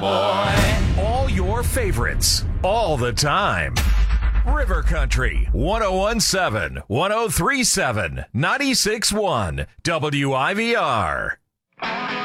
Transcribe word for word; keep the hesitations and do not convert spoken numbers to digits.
boy. All your favorites, all the time. River Country, one oh one point seven, one oh three point seven, ninety-six point one, W I V R.